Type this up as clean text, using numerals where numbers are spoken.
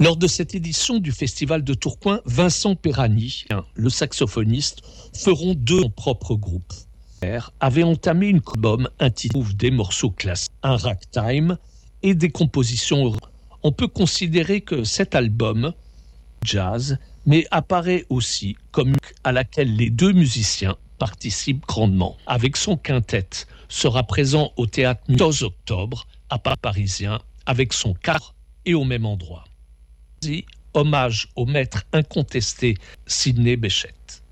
Lors de cette édition du Festival de Tourcoing, Vincent Perani, le saxophoniste, feront deux propres groupes. Avait entamé une album intitulé des morceaux classiques, un ragtime et des compositions. On peut considérer que cet album jazz, mais apparaît aussi comme à laquelle les deux musiciens participent grandement. Avec son quintet, sera présent au théâtre 14 octobre à Parisien avec son quart et au même endroit. Hommage au maître incontesté Sidney Bechet.